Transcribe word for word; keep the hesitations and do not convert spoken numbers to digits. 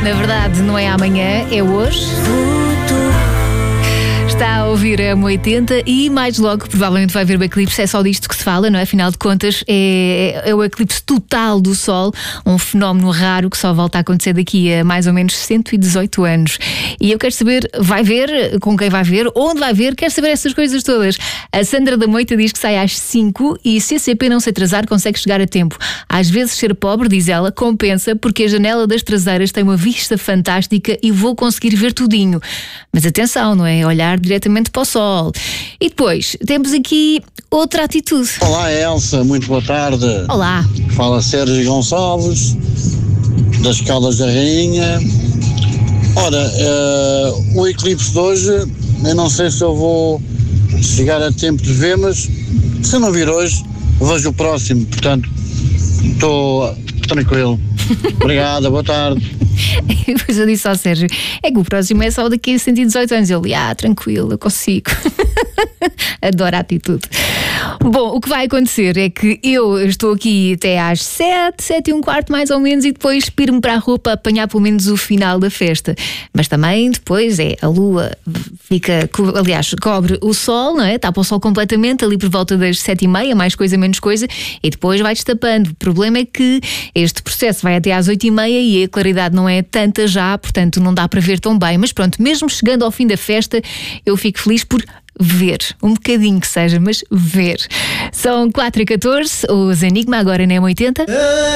Na verdade, não é amanhã, é hoje. Está a ouvir a M oitenta e mais logo provavelmente vai ver o eclipse. É só disto que se fala, não é? Afinal de contas, é, é o eclipse total do Sol, um fenómeno raro que só volta a acontecer daqui a mais ou menos cento e dezoito anos. E eu quero saber, vai ver, com quem vai ver, onde vai ver, quero saber essas coisas todas. A Sandra da Moita diz que sai às cinco e se a C P não se atrasar, consegue chegar a tempo. Às vezes ser pobre, diz ela, compensa porque a janela das traseiras tem uma vista fantástica e vou conseguir ver tudinho. Mas atenção, não é? Olhar diretamente para o sol. E depois, temos aqui outra atitude. Olá Elsa, muito boa tarde. Olá. Fala Sérgio Gonçalves, das Caldas da Rainha. Ora, uh, o eclipse de hoje, eu não sei se eu vou chegar a tempo de ver, mas se eu não vir hoje, vejo o próximo, portanto, estou tranquilo. Obrigada, boa tarde. E depois eu disse ao Sérgio, é que o próximo é só daqui a cento e dezoito anos. Ele, ah, tranquilo, eu consigo. Adoro a atitude. Bom, o que vai acontecer é que eu estou aqui até às sete, sete e um quarto mais ou menos, e depois piro-me para a rua para apanhar pelo menos o final da festa. Mas também depois é, a lua fica, aliás, cobre o sol, não é? Tapa o sol completamente ali por volta das sete e meia, mais coisa, menos coisa, e depois vai destapando. O problema é que este processo vai até às oito e meia e a claridade não é tanta já, portanto não dá para ver tão bem. Mas pronto, mesmo chegando ao fim da festa, eu fico feliz por ver, um bocadinho que seja, mas ver. São quatro e catorze, os Enigma agora na M oitenta.